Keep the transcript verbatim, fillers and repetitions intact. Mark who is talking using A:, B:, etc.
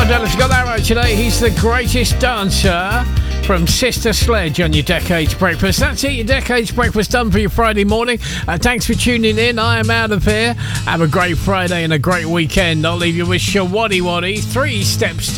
A: don't know if you got that right today. He's the greatest dancer from Sister Sledge on your Decades Breakfast. That's it, your Decades Breakfast done for your Friday morning. Uh, thanks for tuning in. I am out of here. Have a great Friday and a great weekend. I'll leave you with Shawaddy Waddy, Three Steps to